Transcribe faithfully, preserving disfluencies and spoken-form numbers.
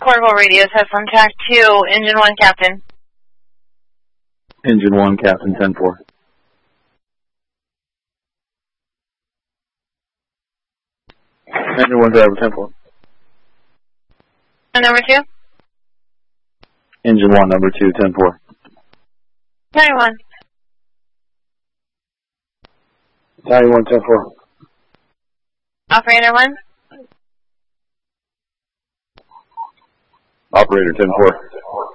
Corvo radios has on track two, engine one, captain. Engine one, captain, ten four. Engine one, driver, ten four. And number two? Engine one, number two, ten four. Nine one. Nine one, ten four. Operator one? Operator ten four.